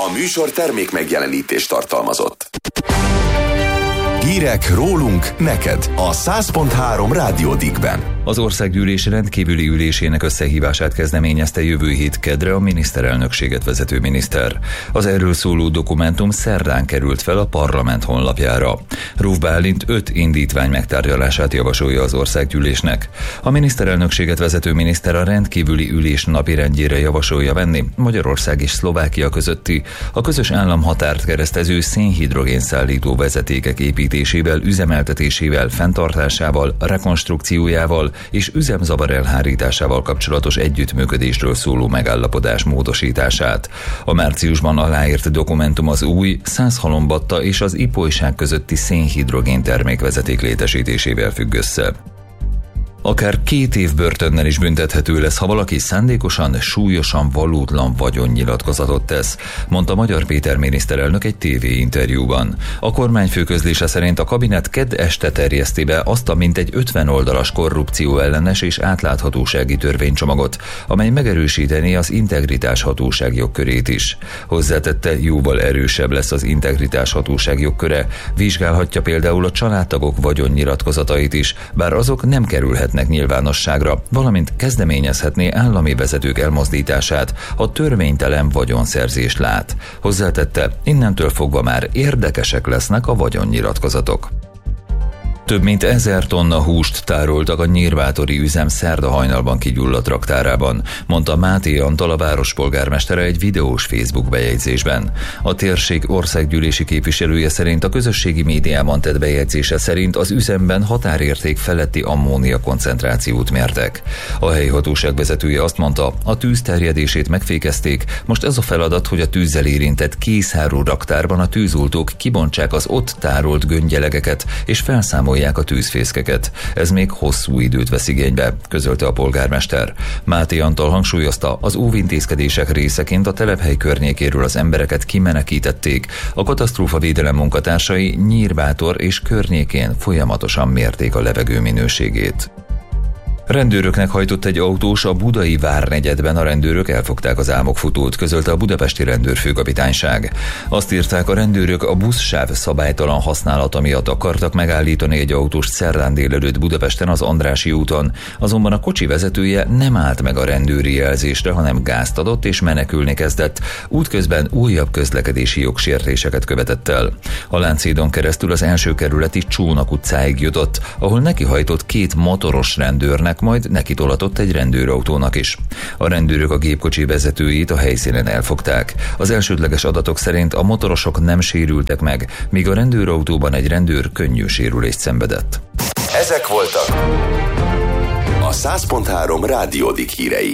A műsor termék megjelenítést tartalmazott. Hírek rólunk neked a 100.3 Rádió Dickben. Az országgyűlés rendkívüli ülésének összehívását kezdeményezte jövő hét keddre a miniszterelnökséget vezető miniszter. Az erről szóló dokumentum szerdán került fel a parlament honlapjára. Ruf Bálint 5 indítvány megtárgyalását javasolja az országgyűlésnek. A miniszterelnökséget vezető miniszter a rendkívüli ülés napirendjére javasolja venni Magyarország és Szlovákia közötti a közös államhatárt keresztező szénhidrogén szállító vezetékek építésével, üzemeltetésével, fenntartásával, rekonstrukciójával és üzemzavar elhárításával kapcsolatos együttműködésről szóló megállapodás módosítását. A márciusban aláírt dokumentum az új Szászhalombatta és az Ipolyság közötti szénhidrogén termékvezeték létesítésével függ össze. Akár 2 év börtönnel is büntethető lesz, ha valaki szándékosan, súlyosan valótlan vagyonnyilatkozatot tesz, mondta Magyar Péter miniszterelnök egy TV-interjúban. A kormányfő közlése szerint a kabinet kedd este terjeszti be azt a mintegy 50 oldalas korrupció ellenes és átláthatósági törvénycsomagot, amely megerősítené az integritás hatóság jogkörét is. Hozzátette, jóval erősebb lesz az integritás hatóság jogköre, vizsgálhatja például a családtagok vagyonnyilatkozatait is, bár azok nem kerülhetnek nyilvánosságra, valamint kezdeményezhetné állami vezetők elmozdítását, ha törvénytelen vagyonszerzést lát. Hozzátette, innentől fogva már érdekesek lesznek a vagyonnyilatkozatok. Több mint 1000 tonna húst tároltak a nyírbátori üzem szerda hajnalban kigyulladt raktárában, mondta Máté Antal, a várospolgármestere egy videós Facebook bejegyzésben. A térség országgyűlési képviselője szerint a közösségi médiában tett bejegyzése szerint az üzemben határérték feletti ammónia koncentrációt mértek. A helyi hatóság vezetője azt mondta, a tűz terjedését megfékezték, most ez a feladat, hogy a tűzzel érintett készárú raktárban a tűzoltók kibontsák az ott tárolt gönnygyelegeket és felszámolják a tűzfészkeket. Ez még hosszú időt vesz igénybe, közölte a polgármester. Máté Antal hangsúlyozta, az óvintézkedések részeként a telephely környékéről az embereket kimenekítették. A katasztrófavédelem munkatársai Nyírbátor és környékén folyamatosan mérték a levegő minőségét. Rendőröknek hajtott egy autós a budai várnegyedben, a rendőrök elfogták az álmokfutót, közölte a budapesti rendőrfőkapitányság. Azt írták, a rendőrök a buszsáv szabálytalan használata miatt akartak megállítani egy autóst szerdán délelőtt Budapesten az Andrássy úton, azonban a kocsi vezetője nem állt meg a rendőri jelzésre, hanem gázt adott és menekülni kezdett. Útközben újabb közlekedési jogsértéseket követett el. A Lánchídon keresztül az első kerületi Csónak utcáig jutott, ahol nekihajtott 2 motoros rendőrnek, majd nekitolatott egy rendőrautónak is. A rendőrök a gépkocsi vezetőjét a helyszínen elfogták. Az elsődleges adatok szerint a motorosok nem sérültek meg, míg a rendőrautóban egy rendőr könnyű sérülést szenvedett. Ezek voltak a 100.3 Rádió Dick hírei.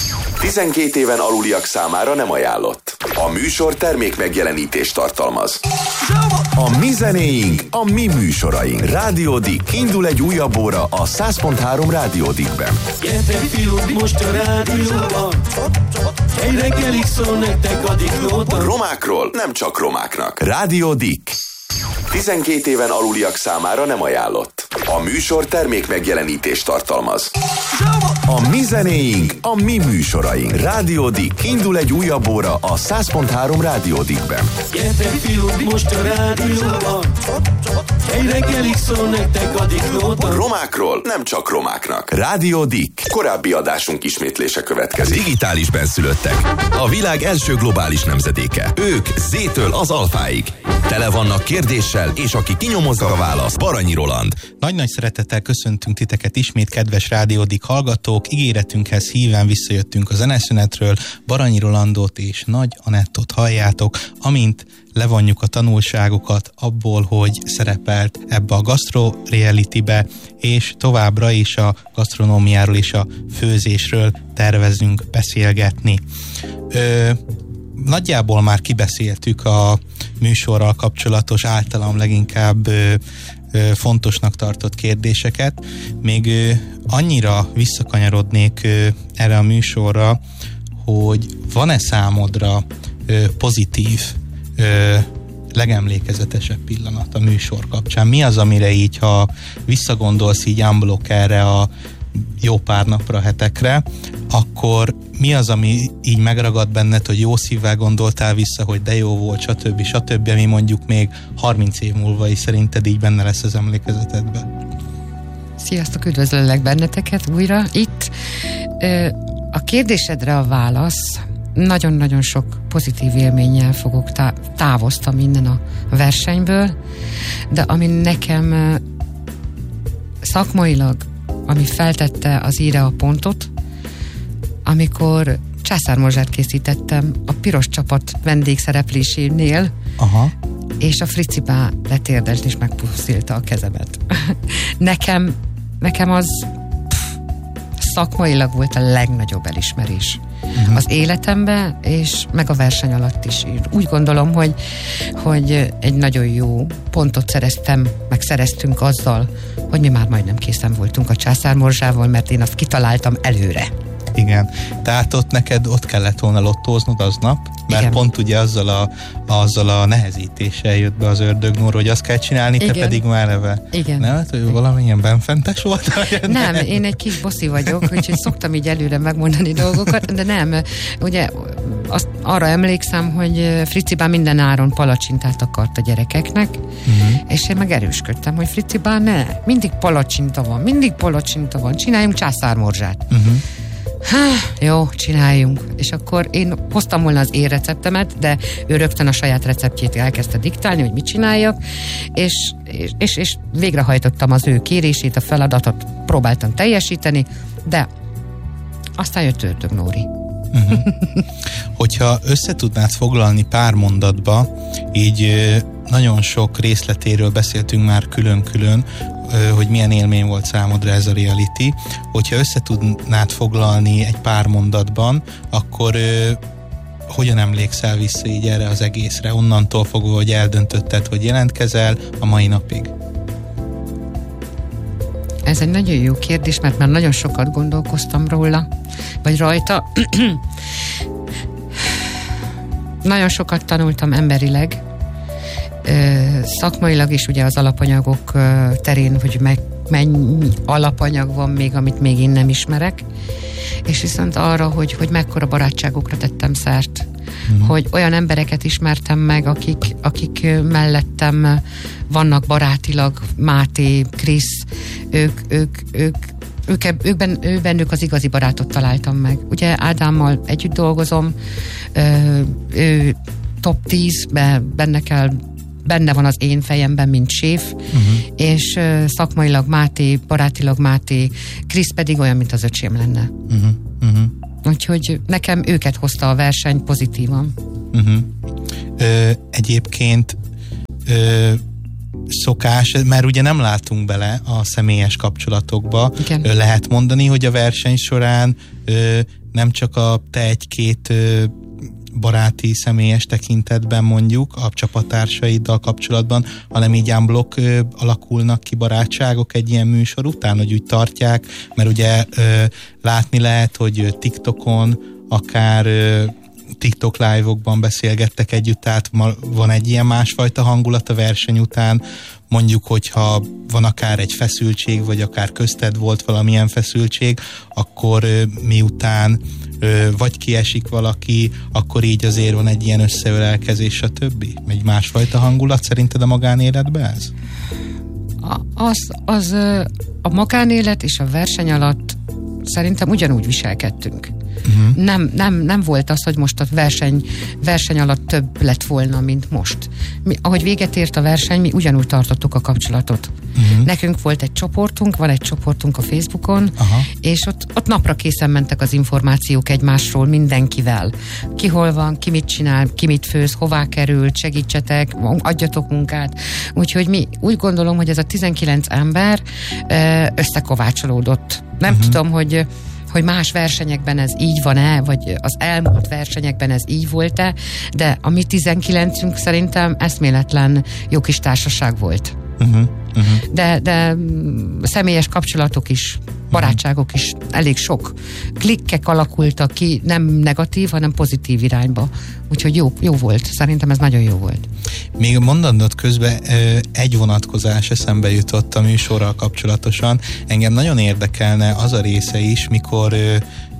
12 éven aluliak számára nem ajánlott. A műsor termék megjelenítést tartalmaz. A mi zenéink, a mi műsoraink. Rádió Dick. Indul egy újabb óra a 100.3 Rádió Dickben. Gyertek fiúk, most a rádióban. Egy reggelig szól nektek a Diklóban. Romákról nem csak romáknak. Rádió Dick. 12 éven aluliak számára nem ajánlott. A műsor termék megjelenítést tartalmaz. A mi zenéink, a mi műsoraink. Rádió Dick. Indul egy újabb óra a 100.3 Rádió Dickben. Gyertek fiúk, most a rádióban. Egy reggelig szól nektek a Diklóban. Romákról nem csak romáknak. Rádió Dick. Korábbi adásunk ismétlése következik. Digitális benszülöttek. A világ első globális nemzedéke. Ők Z-től az alfáig. Tele vannak kérdéssel, és aki kinyomozza a választ, Baranyi Roland. Nagy-nagy szeretettel köszöntünk titeket ismét, kedves Rádió Dick hallgatók. Ígéretünkhez híven visszajöttünk a zeneszünetről. Baranyi Rolandot és Nagy Anettot halljátok, amint levonjuk a tanulságokat abból, hogy szerepelt ebbe a gastro realitybe, és továbbra is a gasztronómiáról és a főzésről tervezünk beszélgetni. Nagyjából már kibeszéltük a műsorral kapcsolatos általam leginkább fontosnak tartott kérdéseket. Még annyira visszakanyarodnék erre a műsorra, hogy van-e számodra pozitív, legemlékezetesebb pillanat a műsor kapcsán? Mi az, amire így, ha visszagondolsz így unblock erre a jó pár napra, hetekre, akkor mi az, ami így megragad benned, hogy jó szívvel gondoltál vissza, hogy de jó volt, stb., ami mondjuk még 30 év múlva is szerinted így benne lesz az emlékezetedben? Sziasztok, üdvözöllek benneteket újra itt. A kérdésedre a válasz: nagyon-nagyon sok pozitív élménnyel fogok távoztam innen a versenyből, de ami nekem szakmailag, ami feltette az íre a pontot, amikor császármorzsát készítettem a Piros Csapat vendégszereplésénél, és a Fricibá letérdelt és megpuszilta a kezemet. Nekem az szakmailag volt a legnagyobb elismerés az életemben, és meg a verseny alatt is. Én úgy gondolom, hogy egy nagyon jó pontot szereztünk azzal, hogy mi már majdnem készen voltunk a császármorzsával, mert én azt kitaláltam előre. Igen. Tehát ott kellett volna lottóznod aznap, mert igen, pont ugye azzal a nehezítéssel jött be az ördögnóra, hogy azt kell csinálni, igen, te pedig már eleve. Igen. Nem, hogy valamilyen benfentes volt? Nem, én egy kis boszi vagyok, úgyhogy szoktam így előre megmondani dolgokat, de nem. Ugye arra emlékszem, hogy Fricibán minden áron palacsintát akart a gyerekeknek, és én meg erősködtem, hogy Fricibán ne, mindig palacsinta van, csináljunk császármorzsát. Jó, csináljunk. És akkor én hoztam volna az én receptemet, de ő rögtön a saját receptjét elkezdte diktálni, hogy mit csináljak, és végrehajtottam az ő kérését, a feladatot próbáltam teljesíteni, de aztán jött Ördögnóri. Hogyha összetudnád foglalni pár mondatba, így nagyon sok részletéről beszéltünk már külön-külön, hogy milyen élmény volt számodra ez a reality. Hogyha összetudnád foglalni egy pár mondatban, akkor hogyan emlékszel vissza így erre az egészre? Onnantól fogva, hogy eldöntötted, hogy jelentkezel a mai napig? Ez egy nagyon jó kérdés, mert már nagyon sokat gondolkoztam róla, vagy rajta. Nagyon sokat tanultam emberileg, szakmailag is ugye az alapanyagok terén, hogy mennyi alapanyag van még, amit még én nem ismerek, és viszont arra, hogy mekkora barátságokra tettem szert, hogy olyan embereket ismertem meg, akik mellettem vannak barátilag, Máté, Krisz, bennük az igazi barátot találtam meg. Ugye Ádámmal együtt dolgozom, ő top 10-ben benne van az én fejemben, mint séf, és szakmailag Máté, barátilag Máté, Krisz pedig olyan, mint az öcsém lenne. Úgyhogy nekem őket hozta a verseny pozitívan. Egyébként szokás, mert ugye nem látunk bele a személyes kapcsolatokba. Igen. Lehet mondani, hogy a verseny során nem csak a te egy-két baráti, személyes tekintetben mondjuk a csapatársaiddal kapcsolatban, hanem így unblock alakulnak ki barátságok egy ilyen műsor után, hogy úgy tartják, mert ugye látni lehet, hogy TikTokon, akár TikTok live-okban beszélgettek együtt, tehát van egy ilyen másfajta hangulat a verseny után, mondjuk, hogyha van akár egy feszültség, vagy akár közted volt valamilyen feszültség, akkor miután vagy kiesik valaki, akkor így azért van egy ilyen összeölelkezés, stb. Egy másfajta hangulat szerinted a magánéletben ez? A magánélet és a verseny alatt szerintem ugyanúgy viselkedtünk. Nem volt az, hogy most a verseny alatt több lett volna, mint most. Ahogy véget ért a verseny, mi ugyanúgy tartottuk a kapcsolatot. Nekünk volt egy csoportunk, van egy csoportunk a Facebookon, és ott napra készen mentek az információk egymásról mindenkivel. Ki hol van, ki mit csinál, ki mit főz, hová került, segítsetek, adjatok munkát. Úgyhogy mi úgy gondolom, hogy ez a 19 ember összekovácsolódott. Nem tudom, hogy más versenyekben ez így van-e, vagy az elmúlt versenyekben ez így volt-e, de a mi 19-ünk szerintem eszméletlen jó kis társaság volt. De személyes kapcsolatok is, barátságok is elég sok. Klikkek alakultak ki, nem negatív, hanem pozitív irányba. Úgyhogy jó volt. Szerintem ez nagyon jó volt. Még a mondanod közben egy vonatkozás eszembe jutott a műsorral kapcsolatosan. Engem nagyon érdekelne az a része is, mikor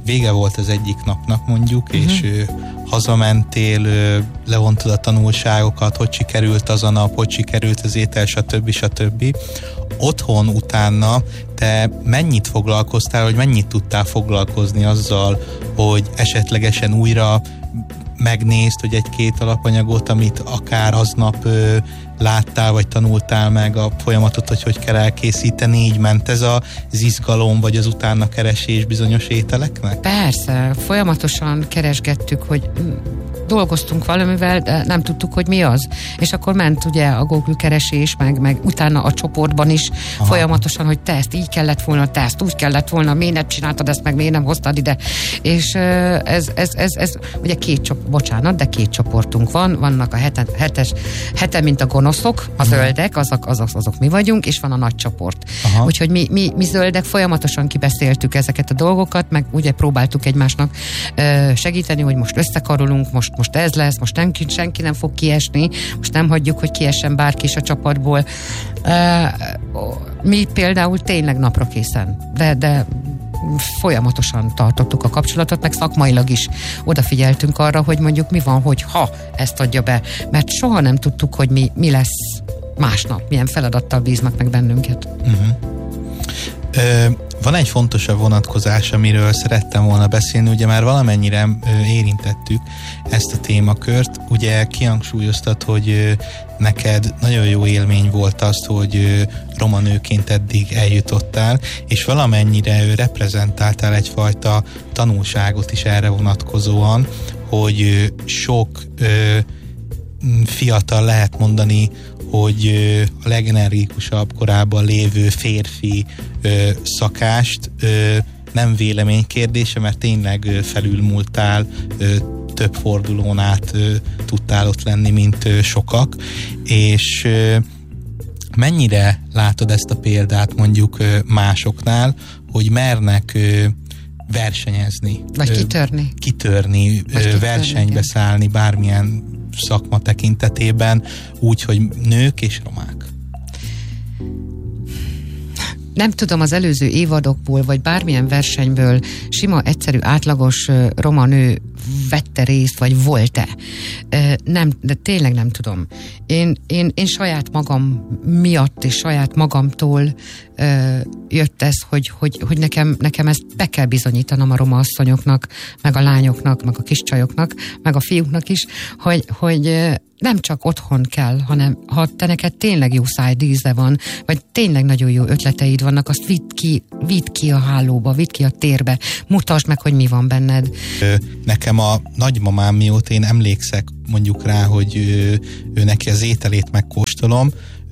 vége volt az egyik napnak mondjuk, és hazamentél, levontad a tanulságokat, hogy sikerült az a nap, hogy sikerült az étel, stb. Otthon utána te mennyit foglalkoztál, vagy mennyit tudtál foglalkozni azzal, hogy esetlegesen újra megnézd, hogy egy-két alapanyagot, amit akár aznap láttál, vagy tanultál meg a folyamatot, hogy kell elkészíteni, így ment ez az izgalom, vagy az utána keresés bizonyos ételeknek? Persze, folyamatosan keresgettük, hogy dolgoztunk valamivel, de nem tudtuk, hogy mi az. És akkor ment ugye a Google keresés, meg utána a csoportban is folyamatosan, hogy te ezt így kellett volna, te ezt úgy kellett volna, miért nem csináltad ezt, meg miért nem hoztad ide. És ez ugye két csoportunk van, vannak a heten, mint a gonoszok, a zöldek, azok mi vagyunk, és van a nagy csoport. Úgyhogy mi zöldek folyamatosan kibeszéltük ezeket a dolgokat, meg ugye próbáltuk egymásnak segíteni, hogy most összekarolunk, most ez lesz, most senki nem fog kiesni, most nem hagyjuk, hogy kiessen bárki is a csapatból. Mi például tényleg napra készen, de folyamatosan tartottuk a kapcsolatot, meg szakmailag is odafigyeltünk arra, hogy mondjuk mi van, hogy ha ezt adja be, mert soha nem tudtuk, hogy mi lesz másnap, milyen feladattal bíznak meg bennünket. Van egy fontosabb vonatkozás, amiről szerettem volna beszélni, ugye már valamennyire érintettük ezt a témakört, ugye kihangsúlyoztad, hogy neked nagyon jó élmény volt az, hogy roma nőként eddig eljutottál, és valamennyire reprezentáltál egyfajta tanulságot is erre vonatkozóan, hogy sok fiatal, lehet mondani, hogy a legenergikusabb korában lévő férfi szakást nem vélemény kérdése, mert tényleg felülmúltál, több fordulón át tudtál ott lenni, mint sokak, és mennyire látod ezt a példát mondjuk másoknál, hogy mernek versenyezni. Vagy kitörni, versenybe szállni bármilyen szakma tekintetében, úgy, hogy nők és romák. Nem tudom, az előző évadokból, vagy bármilyen versenyből sima, egyszerű, átlagos roma nő vette részt, vagy volt-e? Nem, de tényleg nem tudom. Én saját magam miatt és saját magamtól jött ez, hogy nekem ezt be kell bizonyítanom a roma asszonyoknak, meg a lányoknak, meg a kis csajoknak, meg a fiúknak is, hogy nem csak otthon kell, hanem ha te neked tényleg jó szájdíze van, vagy tényleg nagyon jó ötleteid vannak, azt vidd ki a hálóba, vidd ki a térbe, mutasd meg, hogy mi van benned. Nekem a nagymamám, mióta én emlékszek mondjuk rá, hogy ő neki az ételét megkóstolom,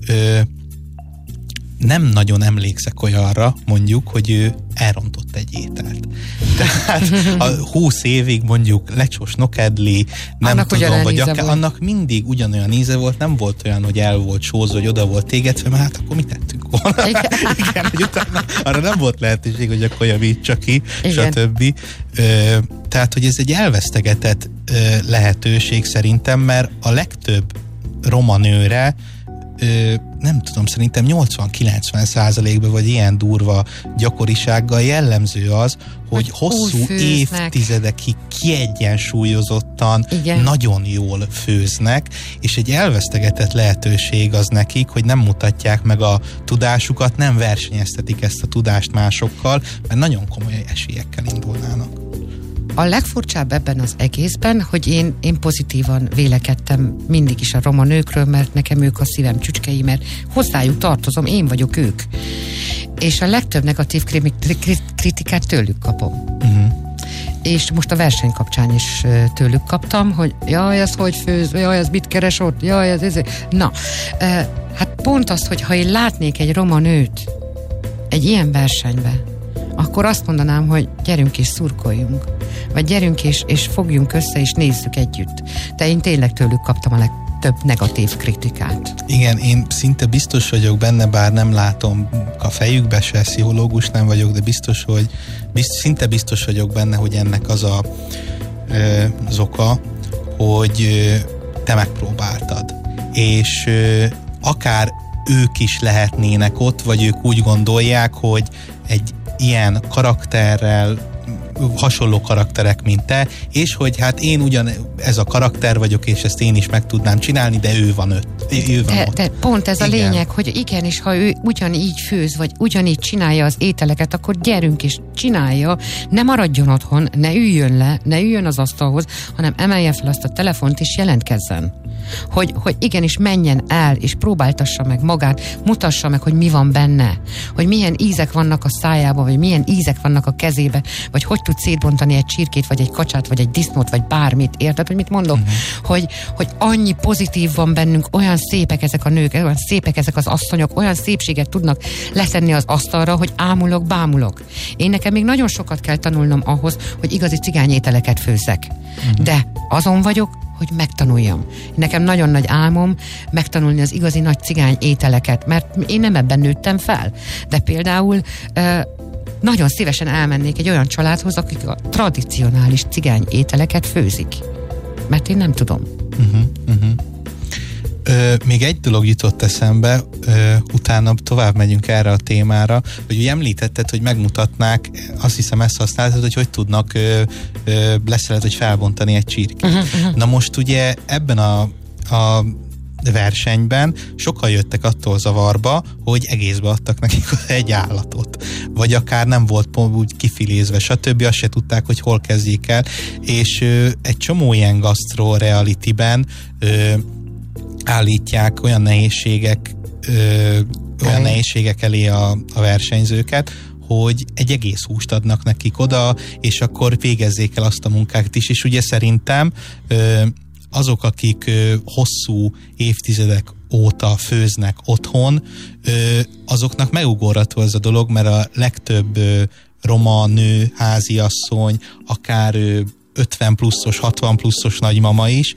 nem nagyon emlékszek olyanra, mondjuk, hogy ő elrontott egy ételt. Tehát a 20 évig mondjuk lecsós nokedli, nem annak tudom, vagy akár, volt. Annak mindig ugyanolyan íze volt, nem volt olyan, hogy el volt sózva, hogy oda volt tégetve, mert hát akkor mit tettünk volna? Igen, hogy utána arra nem volt lehetőség, hogy akkor javítsa ki, stb. Tehát, hogy ez egy elvesztegetett lehetőség szerintem, mert a legtöbb roma nőre nem tudom, szerintem 80-90%-ban vagy ilyen durva gyakorisággal jellemző az, hogy hosszú évtizedekig kiegyensúlyozottan, nagyon jól főznek, és egy elvesztegetett lehetőség az nekik, hogy nem mutatják meg a tudásukat, nem versenyeztetik ezt a tudást másokkal, mert nagyon komoly esélyekkel indulnának. A legfurcsább ebben az egészben, hogy én pozitívan vélekedtem mindig is a roma nőkről, mert nekem ők a szívem csücskei, mert hozzájuk tartozom, én vagyok ők. És a legtöbb negatív kritikát tőlük kapom. És most a verseny kapcsán is tőlük kaptam, hogy jaj, ez hogy főz, jaj, ez mit keres ott, jaj, ez. Na, hát pont az, hogy ha én látnék egy roma nőt egy ilyen versenybe, akkor azt mondanám, hogy gyerünk és szurkoljunk. Vagy gyerünk és fogjunk össze, és nézzük együtt. De én tényleg tőlük kaptam a legtöbb negatív kritikát. Igen, én szinte biztos vagyok benne, bár nem látom a fejükbe se, pszichológus nem vagyok, de szinte biztos vagyok benne, hogy ennek az az oka, hogy te megpróbáltad. És akár ők is lehetnének ott, vagy ők úgy gondolják, hogy egy ilyen karakterrel, hasonló karakterek, mint te, és hogy hát én ugyan ez a karakter vagyok, és ezt én is meg tudnám csinálni, de ő van ott. De pont ez a lényeg, hogy igenis, ha ő ugyanígy főz, vagy ugyanígy csinálja az ételeket, akkor gyerünk és csinálja, ne maradjon otthon, ne üljön le, ne üljön az asztalhoz, hanem emelje fel azt a telefont és jelentkezzen. Hogy igenis menjen el, és próbáltassa meg magát, mutassa meg, hogy mi van benne, hogy milyen ízek vannak a szájába, vagy milyen ízek vannak a kezébe, vagy hogy tud szétbontani egy csirkét, vagy egy kacsát, vagy egy disznót, vagy bármit. Érted, hogy mit mondok? Hogy annyi pozitív van bennünk, olyan szépek ezek a nők, olyan szépek ezek az asszonyok, olyan szépséget tudnak letenni az asztalra, hogy ámulok, bámulok. Én nekem még nagyon sokat kell tanulnom ahhoz, hogy igazi cigányételeket főzzek. De azon vagyok, hogy megtanuljam. Nekem nagyon nagy álmom megtanulni az igazi nagy cigány ételeket, mert én nem ebben nőttem fel. De például nagyon szívesen elmennék egy olyan családhoz, akik a tradicionális cigány ételeket főzik. Mert én nem tudom. Még egy dolog jutott eszembe, utána tovább megyünk erre a témára, hogy ugye említetted, hogy megmutatnák, azt hiszem ezt használtad, hogy tudnak leszelet, hogy felbontani egy csirkét. Na most ugye ebben a versenyben sokan jöttek attól zavarba, hogy egészbe adtak nekik egy állatot. Vagy akár nem volt úgy kifilézve, stb. Azt se tudták, hogy hol kezdjék el. És egy csomó ilyen gasztro realityben állítják olyan nehézségek elé a versenyzőket, hogy egy egész húst adnak nekik oda, és akkor végezzék el azt a munkát is. És ugye szerintem azok, akik hosszú évtizedek óta főznek otthon, azoknak megugorható ez a dolog, mert a legtöbb roma nő, háziasszony, akár 50 pluszos, 60 pluszos nagymama is,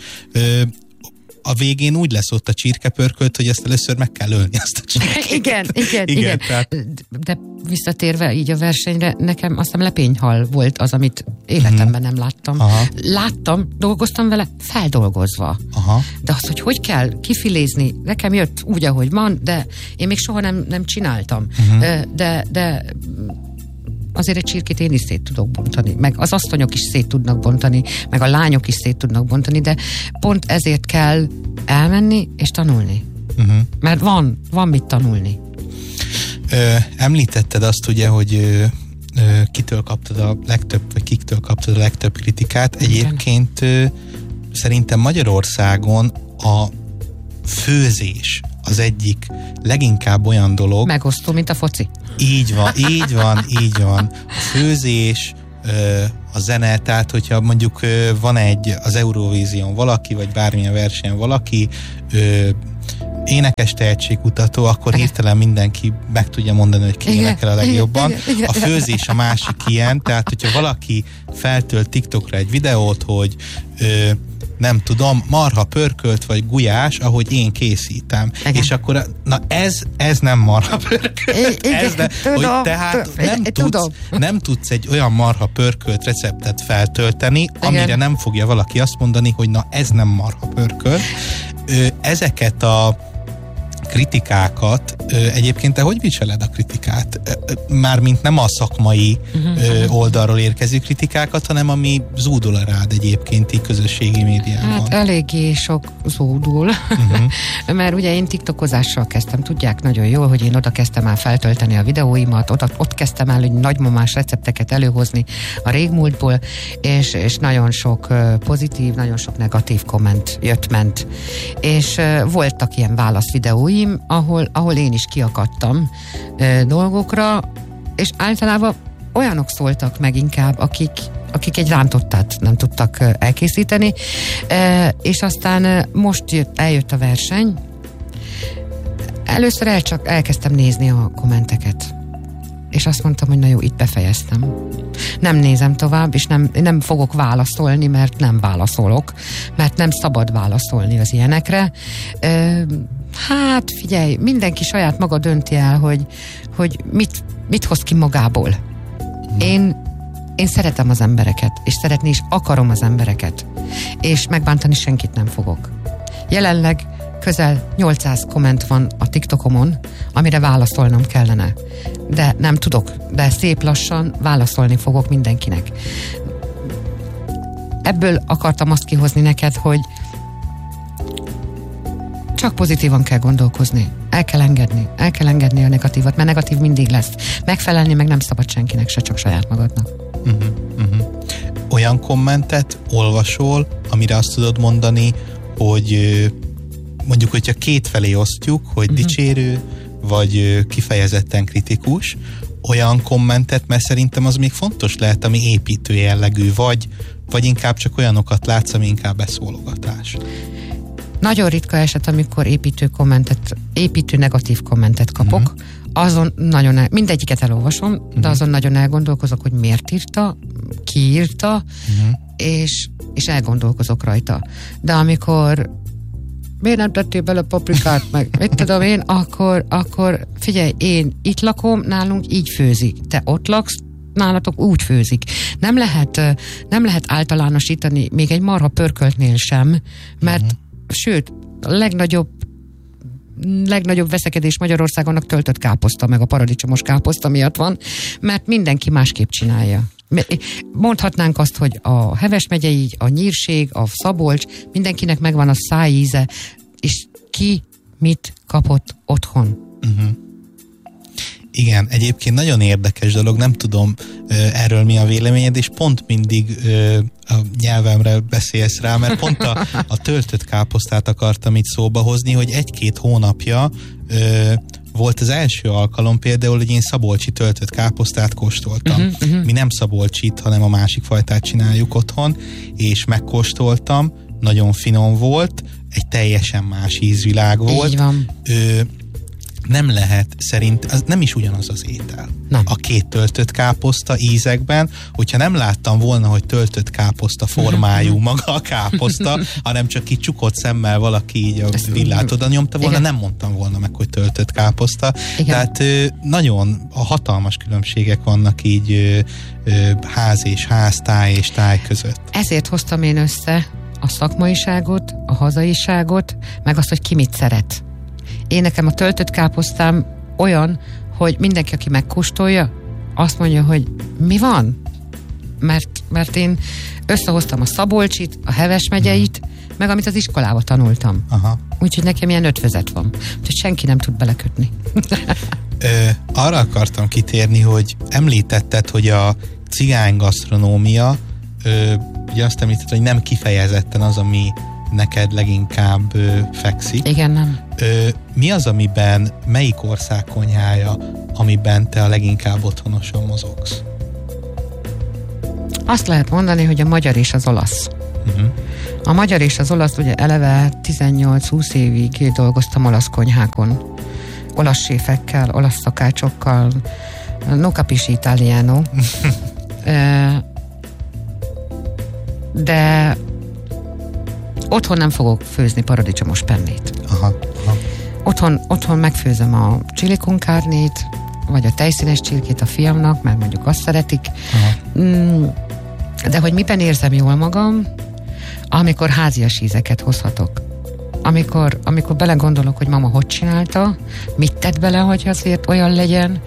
a végén úgy lesz ott a csirkepörkölt, hogy ezt először meg kell ölni azt a csirkét. Igen. Tehát... De visszatérve így a versenyre, nekem azt hiszem lepényhal volt az, amit életemben nem láttam. Aha. Láttam, dolgoztam vele feldolgozva. Aha. De az, hogy kell kifilézni, nekem jött úgy, ahogy van, de én még soha nem csináltam. De azért egy csirkét én is szét tudok bontani, meg az asszonyok is szét tudnak bontani, meg a lányok is szét tudnak bontani, de pont ezért kell elmenni és tanulni. Mert van mit tanulni. Említetted azt ugye, hogy kitől kaptad a legtöbb, vagy kiktől kaptad a legtöbb kritikát. Egyébként szerintem Magyarországon a főzés az egyik leginkább olyan dolog... Megosztó, mint a foci. Így van. A főzés, a zene, tehát hogyha mondjuk van az Eurovízión valaki, vagy bármilyen versenyen valaki, énekes tehetségkutató, akkor hirtelen mindenki meg tudja mondani, hogy ki énekel a legjobban. A főzés a másik ilyen, tehát hogyha valaki feltölt TikTokra egy videót, hogy nem tudom, marha pörkölt vagy gulyás, ahogy én készítem. Igen. És akkor, na ez nem marha pörkölt. Tehát nem tudsz egy olyan marha pörkölt receptet feltölteni, amire nem fogja valaki azt mondani, hogy na ez nem marha pörkölt. Ezeket a kritikákat, egyébként te hogy viseled a kritikát? Mármint nem a szakmai oldalról érkező kritikákat, hanem ami zúdul rád egyébként így közösségi médiában. Hát eléggé sok zúdul, mert ugye én tiktokozással kezdtem, tudják nagyon jól, hogy én oda kezdtem el feltölteni a videóimat, ott kezdtem el, hogy nagymamás recepteket előhozni a régmúltból, és nagyon sok pozitív, nagyon sok negatív komment jött-ment. És voltak ilyen válaszvideói, ahol én is kiakadtam dolgokra, és általában olyanok szóltak meg inkább, akik egy rántottát nem tudtak elkészíteni, és aztán most eljött a verseny. Először csak elkezdtem nézni a kommenteket, és azt mondtam, hogy na jó, itt befejeztem. Nem nézem tovább, és nem fogok válaszolni, mert nem válaszolok, mert nem szabad válaszolni az ilyenekre. Hát figyelj, mindenki saját maga dönti el, hogy mit hoz ki magából. Én szeretem az embereket, és szeretni is akarom az embereket, és megbántani senkit nem fogok. Jelenleg közel 800 komment van a TikTokomon, amire válaszolnom kellene. De nem tudok, de szép lassan válaszolni fogok mindenkinek. Ebből akartam azt kihozni neked, hogy csak pozitívan kell gondolkozni. El kell engedni a negatívat, mert negatív mindig lesz. Megfelelni meg nem szabad senkinek se, csak saját magadnak. Olyan kommentet olvasol, amire azt tudod mondani, hogy mondjuk, hogyha kétfelé osztjuk, hogy dicsérő, vagy kifejezetten kritikus, olyan kommentet, mert szerintem az még fontos lehet, ami építő jellegű, vagy inkább csak olyanokat látsz, ami inkább beszólogatás. Nagyon ritka eset, amikor építő negatív kommentet kapok. Azon nagyon mindegyiket elolvasom, de azon nagyon elgondolkozok, hogy miért írta, ki írta, és elgondolkozok rajta. De amikor miért nem tettél bele paprikát, meg mit tudom én, akkor figyelj, én itt lakom, nálunk így főzik. Te ott laksz, nálatok úgy főzik. Nem lehet általánosítani még egy marha pörköltnél sem, mert sőt, a legnagyobb veszekedés Magyarországon a töltött káposzta, meg a paradicsomos káposzta miatt van, mert mindenki másképp csinálja. Mondhatnánk azt, hogy a Heves megye így, a Nyírség, a Szabolcs, mindenkinek megvan a szájíze, és ki mit kapott otthon. Igen, egyébként nagyon érdekes dolog, nem tudom erről mi a véleményed, és pont mindig a nyelvemre beszélsz rá, mert pont a töltött káposztát akartam itt szóba hozni, hogy 1-2 hónapja volt az első alkalom például, hogy én szabolcsi töltött káposztát kóstoltam. Mi nem szabolcsit, hanem a másik fajtát csináljuk otthon, és megkóstoltam, nagyon finom volt, egy teljesen más ízvilág volt. Így van. Nem lehet, az nem is ugyanaz az étel. Nem. A két töltött káposzta ízekben, hogyha nem láttam volna, hogy töltött káposzta formájú maga a káposzta, hanem csak így csukott szemmel valaki így a villát oda nyomta volna, igen, nem mondtam volna meg, hogy töltött káposzta. Igen. Tehát nagyon hatalmas különbségek vannak így ház és ház, táj és táj között. Ezért hoztam én össze a szakmaiságot, a hazaiságot, meg azt, hogy ki mit szeret. Én nekem a töltött káposztám olyan, hogy mindenki, aki megkóstolja, azt mondja, hogy mi van? Mert én összehoztam a szabolcsit, a Heves megyeit, meg amit az iskolába tanultam. Aha. Úgyhogy nekem ilyen ötvözet van. Úgyhogy senki nem tud belekötni. Arra akartam kitérni, hogy említetted, hogy a cigány gasztronómia, ugye azt említetted, hogy nem kifejezetten az, ami neked leginkább fekszik. Igen, nem. Mi az, melyik ország konyhája, amiben te a leginkább otthonosan mozogsz? Azt lehet mondani, hogy a magyar és az olasz. A magyar és az olasz, ugye eleve 18-20 évig dolgoztam olasz konyhákon. Olasz séfekkel, olasz szakácsokkal, no capisci italiano. De otthon nem fogok főzni paradicsomos pennét. Aha. Otthon megfőzöm a chili con carnét, vagy a tejszínes csirkét a fiamnak, mert mondjuk azt szeretik. De hogy miben érzem jól magam, amikor házias ízeket hozhatok. Amikor belegondolok, hogy mama hogy csinálta, mit tett bele, hogy azért olyan legyen.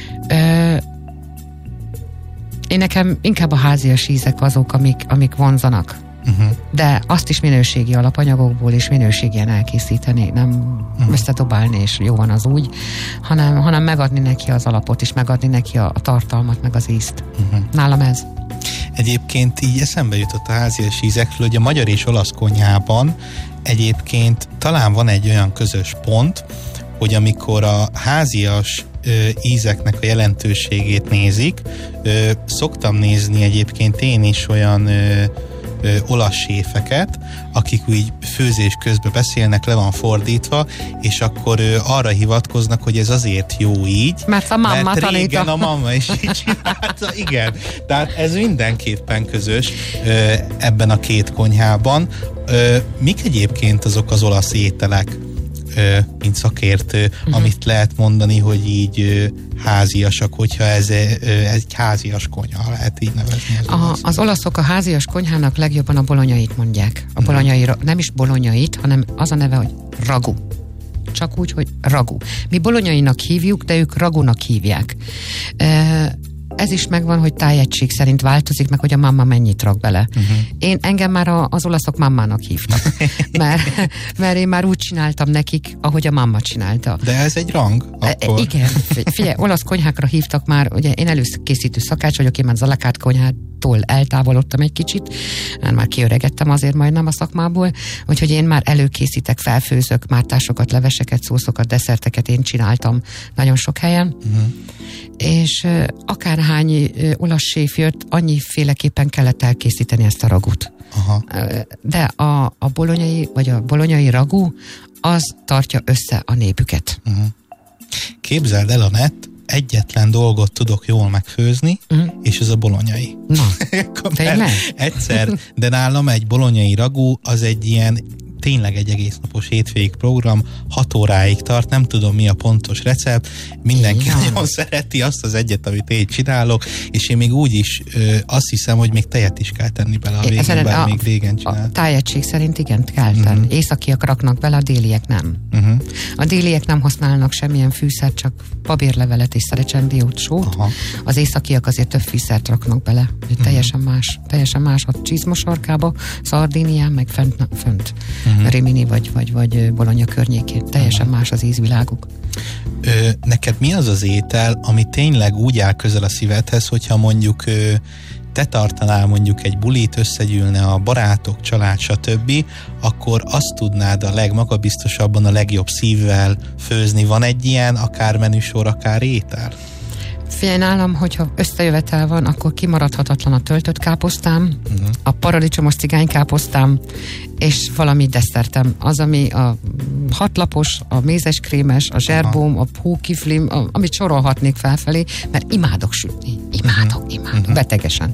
Én nekem inkább a házias ízek azok, amik vonzanak. De azt is minőségi alapanyagokból és minőségien elkészíteni, nem összedobálni, és jó van az úgy, hanem megadni neki az alapot, és megadni neki a tartalmat, meg az ízt. Nálam ez. Egyébként így eszembe jutott a házias ízekről, hogy a magyar és olasz konyhában egyébként talán van egy olyan közös pont, hogy amikor a házias ízeknek a jelentőségét nézik, szoktam nézni egyébként én is olyan olasz séfeket, akik úgy főzés közben beszélnek, le van fordítva, és akkor arra hivatkoznak, hogy ez azért jó így, mert a mamma mert régen tanítja. a mamma is így csinálta. Igen, tehát ez mindenképpen közös ebben a két konyhában. Mik egyébként azok az olasz ételek, mint szakértő, amit lehet mondani, hogy így háziasak, hogyha ez egy házias konyha, lehet így nevezni. Az olaszok a házias konyhának legjobban a bolonyait mondják. A bolonyai, nem is bolonyait, hanem az a neve, hogy ragu. Csak úgy, hogy ragu. Mi bolonyainak hívjuk, de ők ragunak hívják. Ez is megvan, hogy tájegység szerint változik, meg hogy a mamma mennyit rak bele. Engem már az olaszok mammának hívtak. mert én már úgy csináltam nekik, ahogy a mamma csinálta. De ez egy rang? Akkor. Igen. Figyelj, olasz konyhákra hívtak már, ugye én előkészítő szakács vagyok, én már Zalakát konyhától eltávolodtam egy kicsit, már kiöregettem azért majdnem a szakmából, úgyhogy én már előkészítek, felfőzök, mártásokat, leveseket, szószokat, desszerteket én csináltam nagyon sok helyen. És akárhány olasz séf jött, annyiféleképpen kellett elkészíteni ezt a ragut. Aha. De a bolonyai, vagy a bolonyai ragu, az tartja össze a népüket. Képzeld el, Anett, egyetlen dolgot tudok jól megfőzni, és ez a bolonyai. Na, tényleg? Egyszer, de nálam egy bolonyai ragu, az egy ilyen tényleg egy egésznapos hétvégi program, 6 óráig tart, nem tudom mi a pontos recept, mindenki nagyon szereti azt az egyet, amit én csinálok, és én még úgy is azt hiszem, hogy még tejet is kell tenni bele a végén, bár még régen csináltam. A tájegység szerint igen, kell tenni. Északiak raknak bele, a déliek nem. A déliek nem használnak semmilyen fűszert, csak babérlevelet és szerecsendiót, sót. Az északiak azért több fűszert raknak bele. Teljesen más a csizmosarkába, Szardínián, meg fönt. Rimini vagy Bologna környékén. Teljesen más az ízviláguk. Neked mi az az étel, ami tényleg úgy áll közel a szívedhez, hogyha mondjuk te tartanál mondjuk egy bulit, összegyűlne a barátok, család, stb., akkor azt tudnád a legmagabiztosabban, a legjobb szívvel főzni. Van egy ilyen, akár menüsor, akár étel? Figyelj, nálam, hogyha összejövetel van, akkor kimaradhatatlan a töltött káposztám, a paradicsomos cigánykáposztám, és valami desszertem. Az, ami a 6 lapos, a mézeskrémes, a zserbóm, a hókiflim, amit sorolhatnék felfelé, mert imádok sütni. Imádok. Betegesen.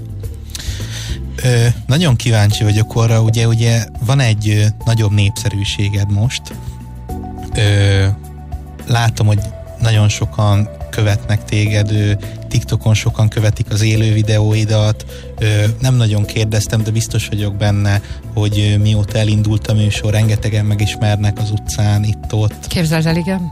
Nagyon kíváncsi vagyok arra, ugye van egy nagyobb népszerűséged most. Látom, hogy nagyon sokan követnek téged, TikTokon sokan követik az élő videóidat, nem nagyon kérdeztem, de biztos vagyok benne, hogy mióta elindult a műsor, rengetegen megismernek az utcán, itt-ott. Képzeld el, igen.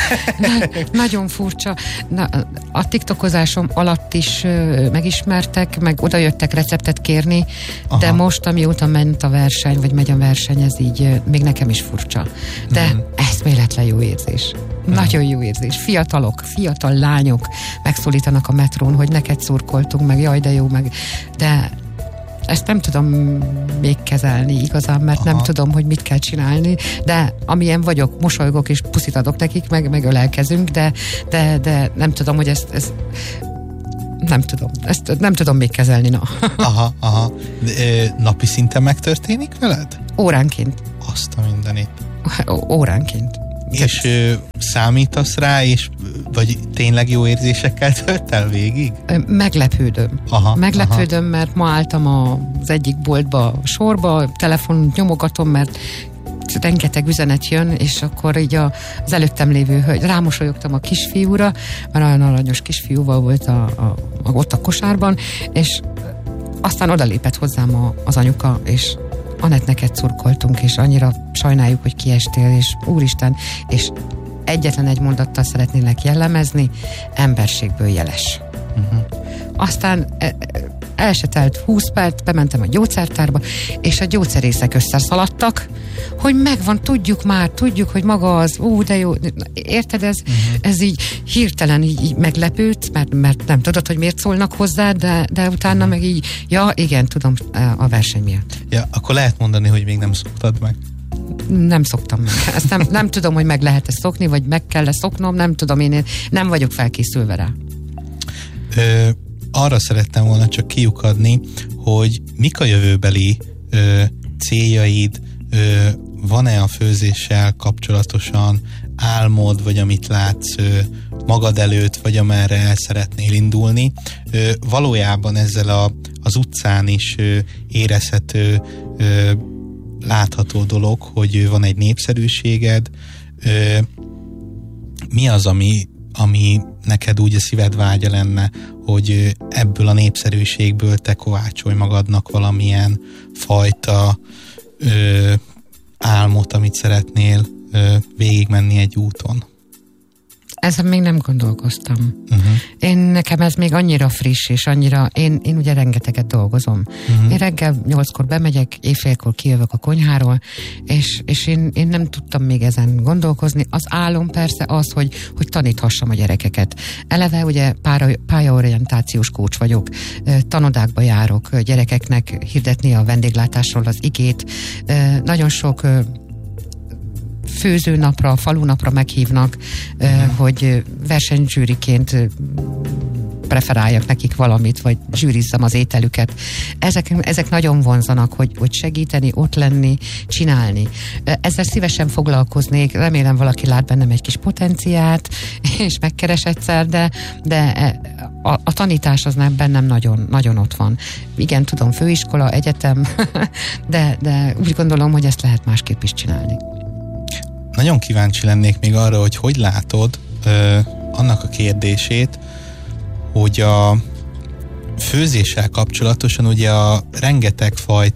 Nagyon furcsa. A TikTokozásom alatt is megismertek, meg odajöttek receptet kérni, de most, amióta ment a verseny, vagy megy a verseny, ez így még nekem is furcsa. De eszméletlen jó érzés. Nagyon jó érzés. Fiatal lányok megszólítanak a metrón, hogy neked szurkoltunk, meg jaj, de jó, meg de ezt nem tudom még kezelni igazán, mert nem tudom, hogy mit kell csinálni, de amilyen vagyok, mosolygok és puszit adok nekik, meg ölelkezünk, de nem tudom, hogy ezt nem tudom. Ezt nem tudom még kezelni, na. Aha. Napi szinten megtörténik veled? Óránként. Azt a mindenit. Óránként. És számítasz rá, és vagy tényleg jó érzésekkel tölt el végig? Meglepődöm. Meglepődöm, mert ma álltam az egyik boltba sorba, telefon nyomogatom, mert rengeteg üzenet jön, és akkor így az előttem lévő hölgy, rámosolyogtam a kisfiúra, mert olyan aranyos kisfiúval volt ott a kosárban, és aztán odalépett hozzám az anyuka, és Anett, neked szurkoltunk, és annyira sajnáljuk, hogy kiestél, és úristen, és egyetlen egy mondattal szeretnélek jellemezni, emberségből jeles. Aztán el se telt 20 perc, bementem a gyógyszertárba, és a gyógyszerészek összeszaladtak, hogy megvan, tudjuk, hogy maga az, de jó, érted, ez így hirtelen így meglepődt, mert nem tudod, hogy miért szólnak hozzá, de utána meg így, ja, igen, tudom, a verseny miatt. Ja, akkor lehet mondani, hogy még nem szoktad meg. Nem szoktam meg. Ezt nem tudom, hogy meg lehet-e szokni, vagy meg kell-e szoknom, nem tudom, én nem vagyok felkészülve rá. Arra szerettem volna csak kiukadni, hogy mik a jövőbeli céljaid, van-e a főzéssel kapcsolatosan álmod, vagy amit látsz magad előtt, vagy amerre el szeretnél indulni. Valójában ezzel az utcán is érezhető, látható dolog, hogy van egy népszerűséged, mi az, ami neked úgy a szíved vágya lenne, hogy ebből a népszerűségből te kovácsolj magadnak valamilyen fajta álmot, amit szeretnél végigmenni egy úton? Ezen még nem gondolkoztam. Nekem ez még annyira friss, és annyira, én ugye rengeteget dolgozom. Én reggel 8-kor bemegyek, éjfélkor kijövök a konyháról, és én nem tudtam még ezen gondolkozni. Az álom persze az, hogy taníthassam a gyerekeket. Eleve ugye pályaorientációs coach vagyok, tanodákba járok gyerekeknek hirdetni a vendéglátásról az igét. Nagyon sok főzőnapra, falunapra meghívnak, hogy versenyzsűriként preferáljak nekik valamit, vagy zsűrizzem az ételüket. Ezek nagyon vonzanak, hogy segíteni, ott lenni, csinálni. Ezzel szívesen foglalkoznék, remélem valaki lát bennem egy kis potenciát, és megkeres egyszer, de a tanítás az bennem nagyon, nagyon ott van. Igen, tudom, főiskola, egyetem, de úgy gondolom, hogy ezt lehet másképp is csinálni. Nagyon kíváncsi lennék még arra, hogy látod annak a kérdését, hogy a főzéssel kapcsolatosan ugye a rengeteg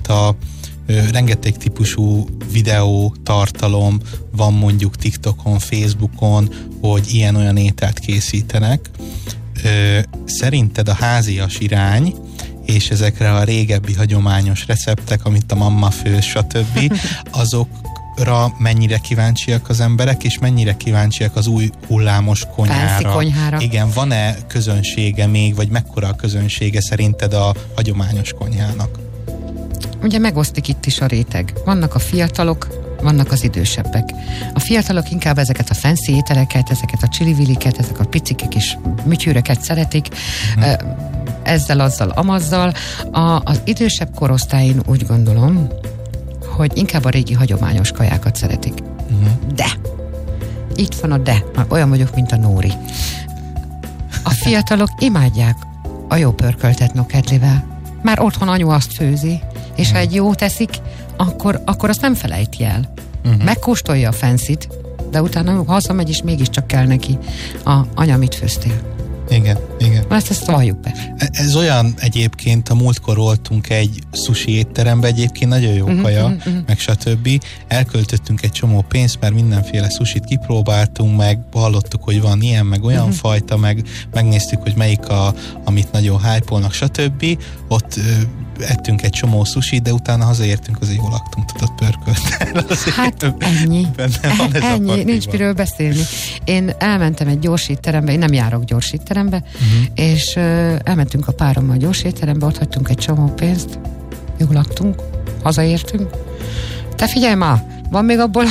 típusú videó tartalom van mondjuk TikTokon, Facebookon, hogy ilyen-olyan ételt készítenek. Szerinted a házias irány és ezekre a régebbi hagyományos receptek, amit a mamma főz, stb. Azokra mennyire kíváncsiak az emberek, és mennyire kíváncsiak az új hullámos konyhára? Igen, van-e közönsége még, vagy mekkora a közönsége szerinted a hagyományos konyhának? Ugye megosztik itt is a réteg. Vannak a fiatalok, vannak az idősebbek. A fiatalok inkább ezeket a fancy ételeket, ezeket a csili-viliket, ezek a picike kis műtyűröket szeretik, ezzel, azzal, amazzal. Az idősebb korosztály, úgy gondolom, hogy inkább a régi hagyományos kajákat szeretik. De! Itt van a de. Olyan vagyok, mint a Nóri. A fiatalok imádják a jó pörköltet nokedlivel. Már otthon anyu azt főzi, és ha egy jó teszik, akkor azt nem felejti el. Megkóstolja a fancyt, de utána hazamegy, és mégiscsak kell neki anya, mit főztél. Igen. Ezt valljuk be. Ez olyan egyébként, a múltkor voltunk egy sushi étterembe, egyébként nagyon jó kaja, meg stb. Elköltöttünk egy csomó pénzt, mert mindenféle sushit kipróbáltunk, meg hallottuk, hogy van ilyen, meg olyan fajta, meg megnéztük, hogy melyik amit nagyon hype-olnak, stb. Ott ettünk egy csomó sushit, de utána hazaértünk, azért jól laktunk, tudod, pörköltel. Hát ennyi. Ennyi, nincs miről beszélni. Én elmentem egy gyors étterembe, én nem járok gyors étterembe, és elmentünk a párommal gyors étterembe, ott hagytunk egy csomó pénzt, jól laktunk, hazaértünk. Te figyelj már, van még abból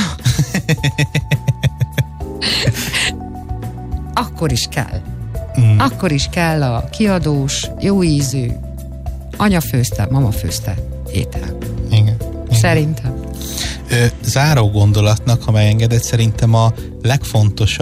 Akkor is kell. Akkor is kell a kiadós, jó ízű, anya főzte, mama főzte étel. Igen. Szerintem. Záró gondolatnak, ha megengedett, szerintem a legfontosabb